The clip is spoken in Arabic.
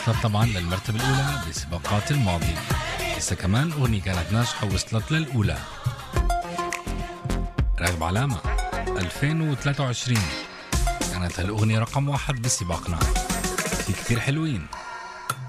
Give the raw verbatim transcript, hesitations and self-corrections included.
وصلت طبعا للمرتبة الأولى بسباقات الماضي. لسه كمان أغنية كانت ناجحة ووصلت للأولى. راغب علامة ألفين وثلاثة وعشرين كانت هالأغنية رقم واحد بسباقنا. في كتير حلوين.